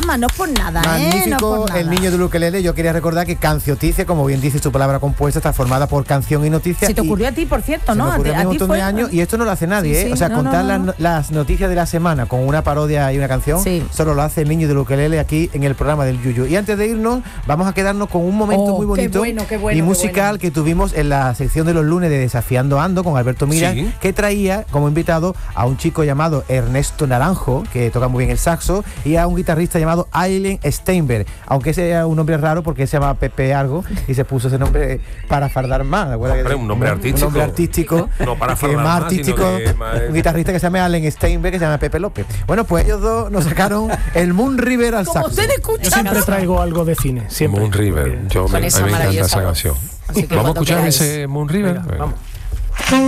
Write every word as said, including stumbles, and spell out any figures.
programa, no por nada, Magnífico, ¿eh? No por nada. El niño del ukelele. Yo quería recordar que Cancioticia, como bien dice su palabra compuesta, está formada por canción y noticias. Se te ocurrió a ti, por cierto, Se ¿no? me ocurrió a hace un ti montón fue... de años y esto no lo hace nadie, Sí, ¿eh? sí, O sea, no, contar no, no. Las, las noticias de la semana con una parodia y una canción, Sí. solo lo hace el niño del ukelele aquí en el programa del Yuyu. Y antes de irnos, vamos a quedarnos con un momento Oh, muy bonito qué bueno, qué bueno, y qué musical bueno. que tuvimos en la sección de los lunes de Desafiando Ando con Alberto Mira, Sí. que traía como invitado a un chico llamado Ernesto Naranjo, que toca muy bien el saxo, y a un guitarrista llamado Aileen Steinberg, aunque ese era un nombre raro porque se llama Pepe algo y se puso ese nombre para fardar más. ¿te acuerdas? Hombre, Que- un nombre artístico. Un nombre artístico. No para que fardar más más, artístico, sino que más- un guitarrista que se llama Allen Steinberg, que se llama Pepe López. Bueno, pues ellos dos nos sacaron el Moon River al Como saxo. usted escucha. Yo siempre traigo algo de cine, siempre. Moon River. Yo me, a mí esa me encanta maravillosa esa voz. canción. Así que Vamos a cuando escuchar queráis. ese Moon River. Venga, vamos.